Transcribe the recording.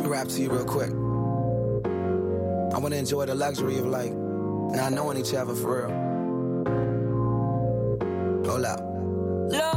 rap to you real quick. I want to enjoy the luxury of like not knowing each other for real.